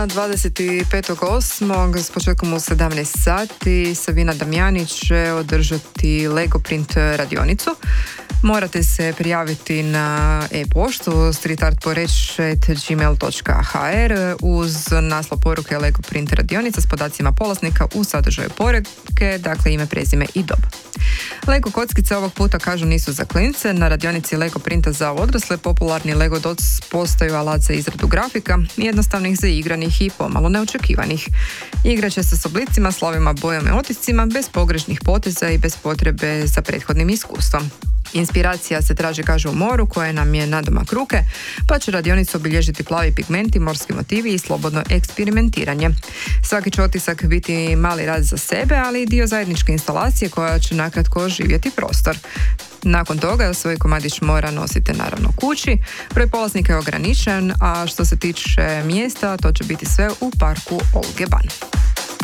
25.8. s početkom u 17 sati Savina Damjanić će održati Lego Print radionicu. Morate se prijaviti na e-poštu streetartporeć@gmail.hr uz naslov poruke Lego Print radionica s podacima polaznika u sadržaju poruke, dakle ime, prezime i dob. Lego kockice ovog puta kažu nisu za klince. Na radionici Lego Printa za odrasle popularni Lego Dots postaju alat za izradu grafika, jednostavnih za igranih i pomalo neočekivanih. Igraće se s oblicima, slovima, bojama i otiscima, bez pogrešnih poteza i bez potrebe za prethodnim iskustvom. Inspiracija se traži, kažu, u moru koje nam je nadomak ruke, pa će radionicu obilježiti plavi pigmenti, morski motivi i slobodno eksperimentiranje. Svaki će otisak biti mali rad za sebe, ali i dio zajedničke instalacije koja će nakratko oživjeti prostor. Nakon toga svoj komadić mora nosite naravno kući. Broj polaznika je ograničen, a što se tiče mjesta, to će biti sve u parku Olge Ban.